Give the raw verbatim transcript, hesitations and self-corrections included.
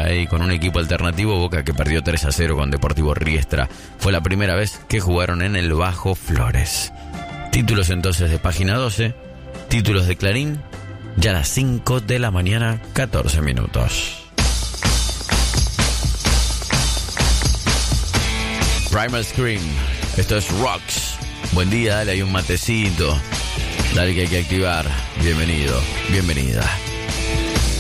Boca, eh, y con un equipo alternativo, Boca que perdió tres a cero con Deportivo Riestra. Fue la primera vez que jugaron en el Bajo Flores. Títulos entonces de Página doce, títulos de Clarín, ya a las cinco de la mañana, catorce minutos. Primal Scream, esto es Rocks. Buen día, dale, hay un matecito. Dale que hay que activar. Bienvenido, bienvenida.